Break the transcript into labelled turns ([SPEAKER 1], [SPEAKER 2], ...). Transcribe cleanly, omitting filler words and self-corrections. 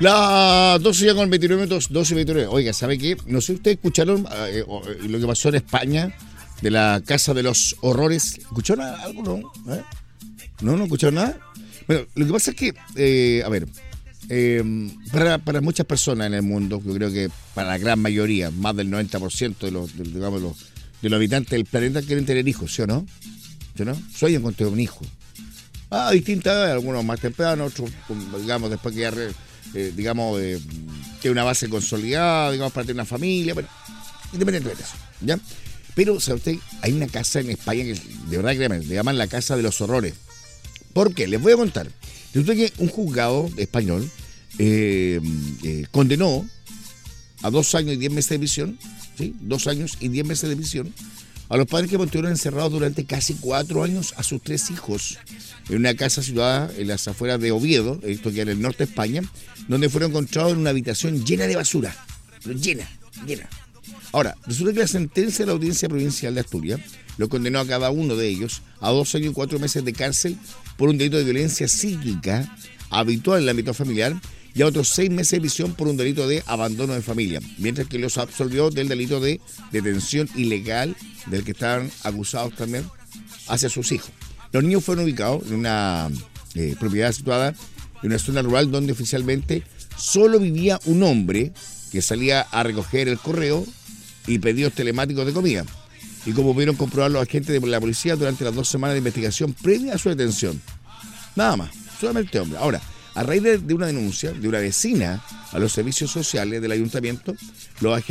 [SPEAKER 1] Las 12 ya con 29 minutos, 12 y 29. Oiga, ¿sabe qué? No sé si ustedes escucharon lo que pasó en España de la Casa de los Horrores. ¿Escucharon algo? ¿No? ¿No escucharon nada? Bueno, lo que pasa es que, para muchas personas en el mundo, yo creo que para la gran mayoría, más del 90% de los habitantes del planeta quieren tener hijos, ¿sí o no? ¿Sí o no? Sueñan con tener un hijo. Distintas edades, algunos más temprano, otros, digamos, después que ya, tiene una base consolidada, digamos, para tener una familia, bueno, independientemente de eso, ¿ya? Pero, ¿sabe usted? Hay una casa en España que, de verdad, créanme, le llaman la Casa de los Horrores. ¿Por qué? Les voy a contar. Resulta que un juzgado español condenó a 2 años y 10 meses de prisión, ¿sí? 2 años y 10 meses de prisión a los padres que mantuvieron encerrados durante casi 4 años a sus 3 hijos en una casa situada en las afueras de Oviedo, esto que era en el norte de España, donde fueron encontrados en una habitación llena de basura. Llena. Ahora, resulta que la sentencia de la Audiencia Provincial de Asturias lo condenó a cada uno de ellos a 2 años y 4 meses de cárcel por un delito de violencia psíquica habitual en el ámbito familiar y a otros 6 meses de prisión por un delito de abandono de familia, mientras que los absolvió del delito de detención ilegal del que estaban acusados también hacia sus hijos. Los niños fueron ubicados en una propiedad situada en una zona rural donde oficialmente solo vivía un hombre que salía a recoger el correo y pedidos telemáticos de comida. Y como pudieron comprobar los agentes de la policía durante las 2 semanas de investigación previa a su detención. Nada más, solamente hombre. Ahora, a raíz de una denuncia de una vecina a los servicios sociales del ayuntamiento, los agentes